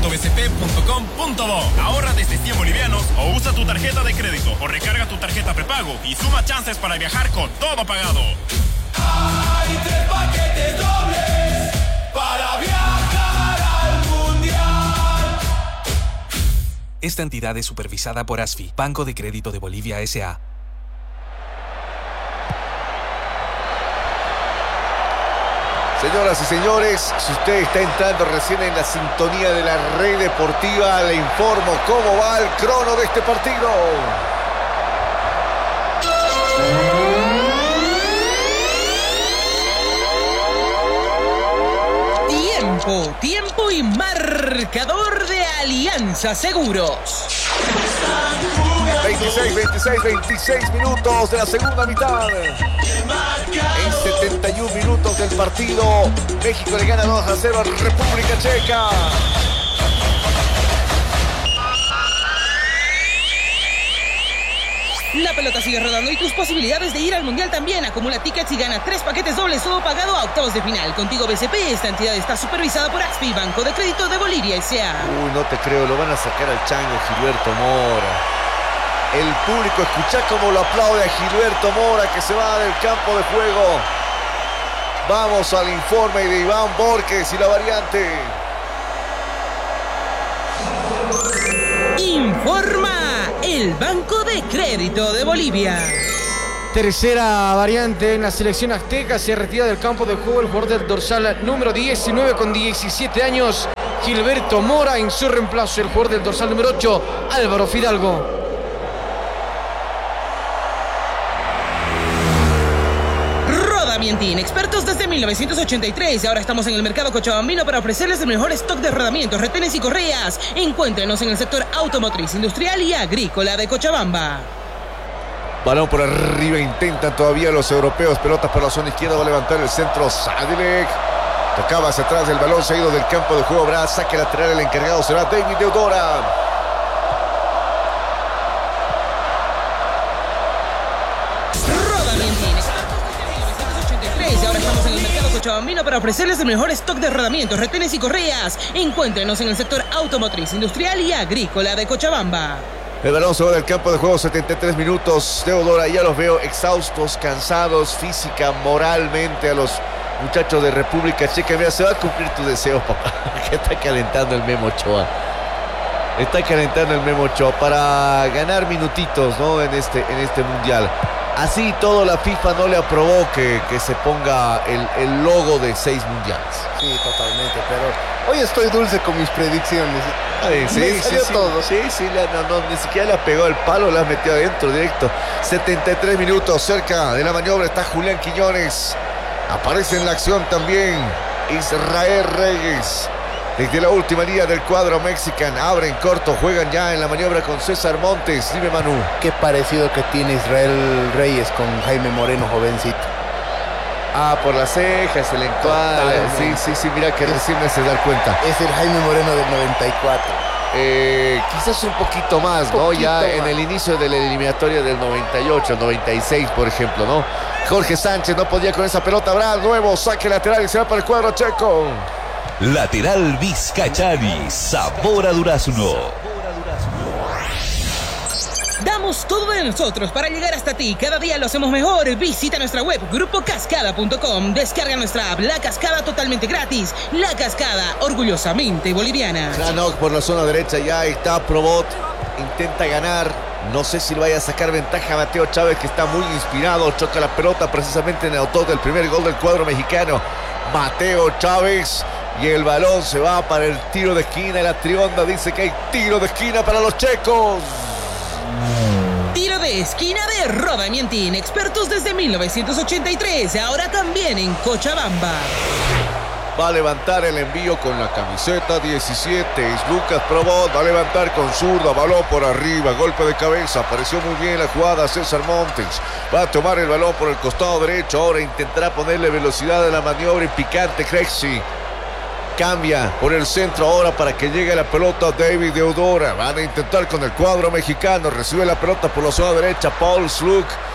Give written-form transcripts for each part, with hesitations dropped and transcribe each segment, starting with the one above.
www.bcp.com.bo. Ahorra desde 100 bolivianos o usa tu tarjeta de crédito o recarga tu tarjeta prepago y suma chances para viajar con todo pagado. Hay 3 paquetes dobles para viajar al mundial. Esta entidad es supervisada por ASFI, Banco de Crédito de Bolivia S.A. Señoras y señores, si usted está entrando recién en la sintonía de la Red Deportiva, le informo cómo va el crono de este partido. Tiempo y marcador de Alianza Seguros. 26 minutos de la segunda mitad. En 71 minutos del partido, México le gana 2-0 a República Checa. La pelota sigue rodando y tus posibilidades de ir al Mundial también. Acumula tickets y gana 3 paquetes dobles, todo pagado a octavos de final. Contigo BCP, esta entidad está supervisada por ASFI, Banco de Crédito de Bolivia S.A. Uy, no te creo, lo van a sacar al chango Gilberto Mora. El público, escucha cómo lo aplaude a Gilberto Mora, que se va del campo de juego. Vamos al informe de Iván Borges y la variante. Informa el Banco de Crédito de Bolivia. Tercera variante en la selección azteca. Se retira del campo de juego el jugador del dorsal número 19 con 17 años, Gilberto Mora. En su reemplazo el jugador del dorsal número 8, Álvaro Fidalgo. Rodamientín, expertos desde 1983. Ahora estamos en el mercado cochabambino para ofrecerles el mejor stock de rodamientos, retenes y correas. Encuéntrenos en el sector automotriz, industrial y agrícola de Cochabamba. Balón por arriba, intentan todavía los europeos. Pelota por la zona izquierda, va a levantar el centro Sadilek. Tocaba hacia atrás, el balón se ha ido del campo de juego. Habrá saque lateral, el encargado será David Deodora. Cochabambino para ofrecerles el mejor stock de rodamientos, retenes y correas. Encuéntrenos en el sector automotriz, industrial y agrícola de Cochabamba. El balón se va del campo de juego, 73 minutos. Deodora, ya los veo exhaustos, cansados, física, moralmente, a los muchachos de República Checa. Mira, se va a cumplir tu deseo, papá. Que está calentando el Memo Ochoa. Está calentando el Memo Ochoa para ganar minutitos, ¿no? En este mundial. Así todo, la FIFA no le aprobó que se ponga el logo de 6 mundiales. Sí, totalmente, pero hoy estoy dulce con mis predicciones. Sí, todo. Sí, ni siquiera le ha pegado el palo, le ha metido adentro directo. 73 minutos, cerca de la maniobra está Julián Quiñones. Aparece en la acción también Israel Reyes. Desde la última línea del cuadro mexicano, abren corto, juegan ya en la maniobra con César Montes. Dime, Manu. Qué parecido que tiene Israel Reyes con Jaime Moreno, jovencito. Por las cejas, el encuadre. Sí, mira que recién me hace dar cuenta. Es el Jaime Moreno del 94. Quizás un poquito más, ¿no? Ya en el inicio de la eliminatoria del 98, 96, por ejemplo, ¿no? Jorge Sánchez no podía con esa pelota. Habrá nuevo saque lateral y se va para el cuadro checo. Lateral Vizcachani, sabor a durazno. Damos todo de nosotros para llegar hasta ti. Cada día lo hacemos mejor. Visita nuestra web, grupocascada.com. Descarga nuestra app, La Cascada, totalmente gratis. La Cascada, orgullosamente boliviana. Janok por la zona derecha, ya está Probot. Intenta ganar. No sé si le vaya a sacar ventaja a Mateo Chávez, que está muy inspirado. Choca la pelota precisamente en el autor del primer gol del cuadro mexicano. Mateo Chávez. Y el balón se va para el tiro de esquina. La trionda dice que hay tiro de esquina para los checos. Tiro de esquina de Rodamientín, expertos desde 1983, ahora también en Cochabamba. Va a levantar el envío con la camiseta 17. Es Lucas Probot. Va a levantar con zurda. Balón por arriba. Golpe de cabeza. Apareció muy bien la jugada César Montes. Va a tomar el balón por el costado derecho. Ahora intentará ponerle velocidad a la maniobra y picante Crexi. Cambia por el centro ahora para que llegue la pelota David Deodora. Van a intentar con el cuadro mexicano. Recibe la pelota por la zona derecha Paul Sluk.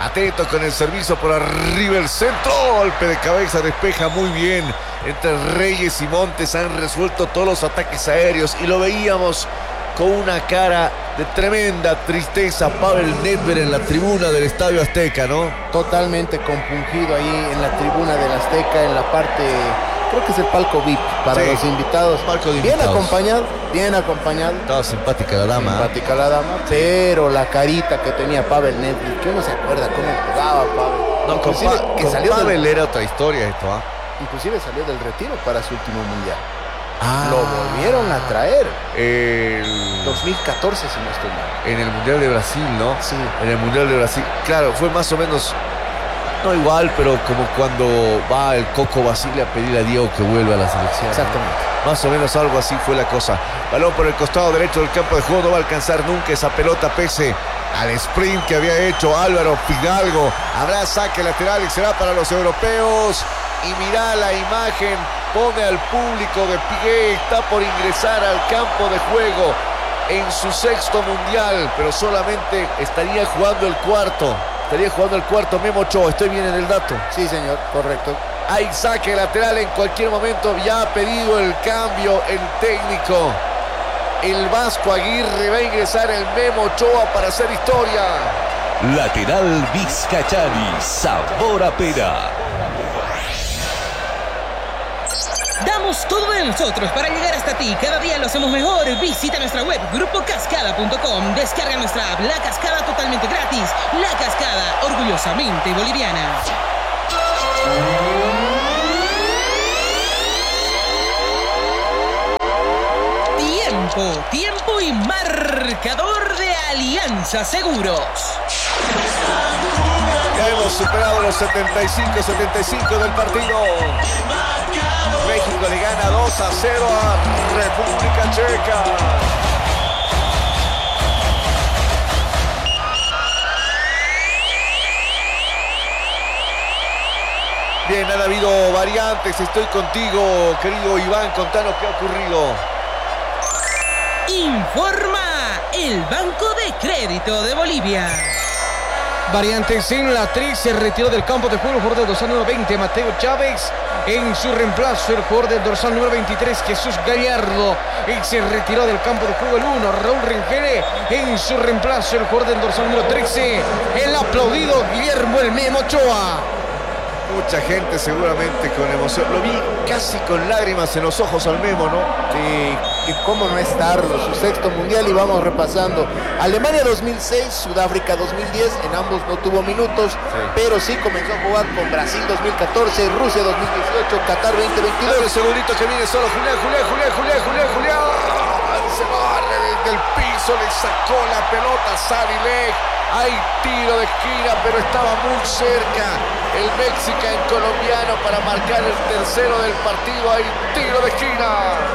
Atento con el servicio por arriba, el centro, golpe de cabeza, despeja muy bien. Entre Reyes y Montes han resuelto todos los ataques aéreos y lo veíamos con una cara de tremenda tristeza Pavel Nedved en la tribuna del Estadio Azteca, ¿no? Totalmente compungido ahí en la tribuna del Azteca, en la parte, creo que es el palco VIP para los invitados. Palco de bien invitados. Bien acompañado. Estaba simpática la dama. Simpática la dama, pero la carita que tenía Pavel Nedved, que uno se acuerda cómo jugaba Pavel. No, con, Inclusive, que salió Pavel era otra historia esto, ¿ah? Inclusive salió del retiro para su último mundial. Lo volvieron a traer. 2014, si no estoy mal. En el Mundial de Brasil, ¿no? Sí. En el Mundial de Brasil. Claro, fue más o menos, no igual, pero como cuando va el Coco Basile a pedir a Diego que vuelva a la selección. Exactamente. ¿No? Más o menos algo así fue la cosa. Balón por el costado derecho del campo de juego. No va a alcanzar nunca esa pelota pese al sprint que había hecho Álvaro Fidalgo. Habrá saque lateral y será para los europeos. Y mirá la imagen, pone al público de pie, está por ingresar al campo de juego en su 6º mundial, pero solamente estaría jugando el cuarto. Estaría jugando el cuarto Memo Ochoa, estoy bien en el dato. Sí, señor, correcto. Hay saque lateral en cualquier momento, ya ha pedido el cambio el técnico. El Vasco Aguirre va a ingresar el Memo Ochoa para hacer historia. Lateral Vizcachani, sabor a pera. Damos todo de nosotros para llegar hasta ti. Cada día lo hacemos mejor. Visita nuestra web grupocascada.com. Descarga nuestra app La Cascada totalmente gratis. La Cascada, orgullosamente boliviana. Tiempo y marcador de Alianza Seguros. Ya hemos superado los 75 del partido. México le gana 2-0 a República Checa. Bien, han habido variantes. Estoy contigo, querido Iván. Contanos qué ha ocurrido. Informa el Banco de Crédito de Bolivia. Variantes en la 3, se retiró del campo de juego el jugador del dorsal número 20, Mateo Chávez. En su reemplazo, el jugador del dorsal número 23, Jesús Gallardo. Y se retiró del campo de juego el 1, Raúl Rengele. En su reemplazo, el jugador del dorsal número 13, el aplaudido Guillermo el Memo Ochoa. Mucha gente seguramente con emoción. Lo vi casi con lágrimas en los ojos al Memo, ¿no? Sí, y cómo no estarlo, su 6º mundial, y vamos repasando. Alemania 2006, Sudáfrica 2010, en ambos no tuvo minutos, pero sí comenzó a jugar con Brasil 2014, Rusia 2018, Qatar 2022. Dale el segundito que viene solo Julián. Se barre desde el piso, le sacó la pelota a Sadilek. Hay tiro de esquina, pero estaba muy cerca el mexican colombiano para marcar el tercero del partido. Hay tiro de esquina.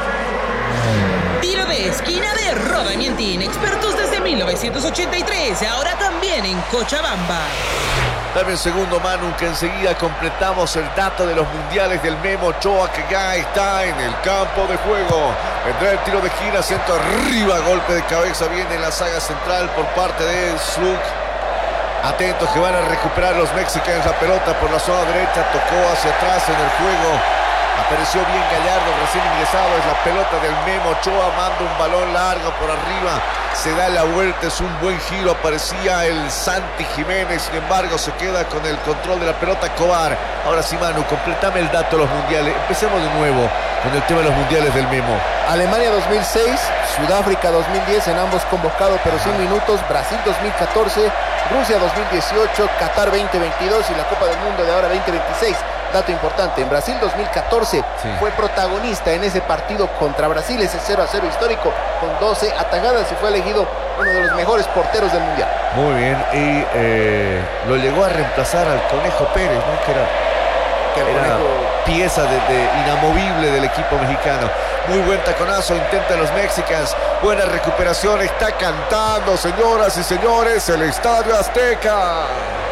Tiro de esquina de Roda Mientín, expertos desde 1983, ahora también en Cochabamba. Dame un segundo, Manu, que enseguida completamos el dato de los mundiales del Memo Ochoa, que ya está en el campo de juego. Vendrá el tiro de esquina, centro arriba, golpe de cabeza, viene en la saga central por parte de Slug. Atentos que van a recuperar los mexicanos la pelota por la zona derecha, tocó hacia atrás en el juego. Apareció bien Gallardo, recién ingresado, es la pelota del Memo Ochoa, manda un balón largo por arriba, se da la vuelta, es un buen giro, aparecía el Santi Jiménez, sin embargo se queda con el control de la pelota Cobar. Ahora sí, Manu, completame el dato de los mundiales, empecemos de nuevo con el tema de los mundiales del Memo. Alemania 2006, Sudáfrica 2010, en ambos convocados pero sin minutos, Brasil 2014, Rusia 2018, Qatar 2022 y la Copa del Mundo de ahora 2026. Dato importante, en Brasil 2014 fue protagonista en ese partido contra Brasil, ese 0-0 histórico, con 12 atajadas, y fue elegido uno de los mejores porteros del Mundial. Muy bien, y lo llegó a reemplazar al Conejo Pérez, ¿no? Que era pieza inamovible del equipo mexicano. Muy buen taconazo, intentan los mexicanos, buena recuperación, está cantando, señoras y señores, el Estadio Azteca.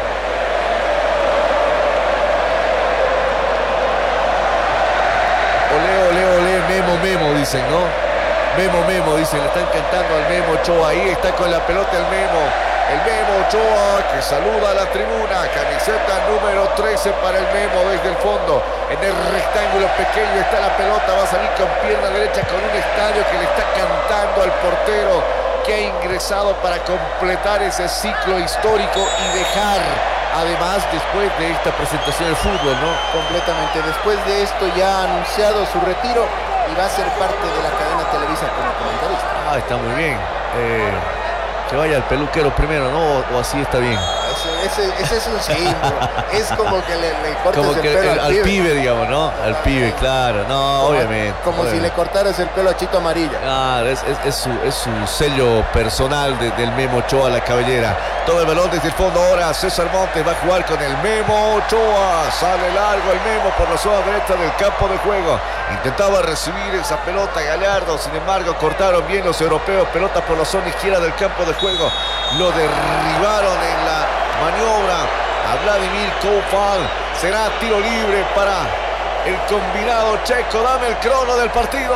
Memo, dicen, ¿no? Memo, dicen, le están cantando al Memo Ochoa, ahí está con la pelota el Memo. El Memo Ochoa que saluda a la tribuna. Camiseta número 13 para el Memo desde el fondo. En el rectángulo pequeño está la pelota. Va a salir con pierna derecha con un estadio que le está cantando al portero que ha ingresado para completar ese ciclo histórico y dejar, además, después de esta presentación del fútbol, ¿no? Completamente. Después de esto ya ha anunciado su retiro y va a ser parte de la cadena Televisa como comentarista. Ah, está muy bien. Que vaya el peluquero primero, ¿no? O así está bien. Ese es un símbolo. Es como que le cortes Como el que pelo al pibe, digamos, ¿no? Al pibe, claro. No, obviamente. Como si le cortaras el pelo a Chito Amarilla. Claro, es su sello personal del Memo Ochoa, la cabellera. Todo el balón desde el fondo ahora. César Montes va a jugar con el Memo Ochoa. Sale largo el Memo por la zona derecha del campo de juego. Intentaba recibir esa pelota Gallardo. Sin embargo, cortaron bien los europeos. Pelota por la zona izquierda del campo de juego. Lo derribaron en la maniobra a Vladimir Koufal. Será tiro libre para el combinado checo. Dame el crono del partido.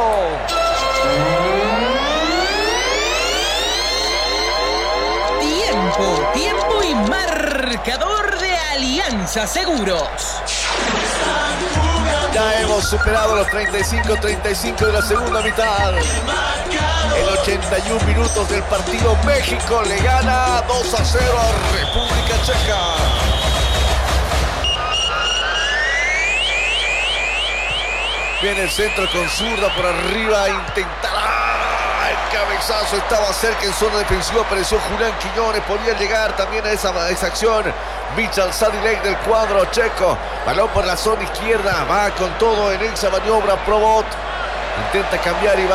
Tiempo y marcador de Alianza Seguros. Ya hemos superado los 35 de la segunda mitad. En 81 minutos del partido, México le gana 2-0 a República Checa. Viene el centro con zurda por arriba, intentará. El cabezazo estaba cerca en zona defensiva, apareció Julián Quiñones, podía llegar también a esa acción. Michal Sadilek del cuadro checo, balón por la zona izquierda, va con todo en esa maniobra Probot, intenta cambiar y va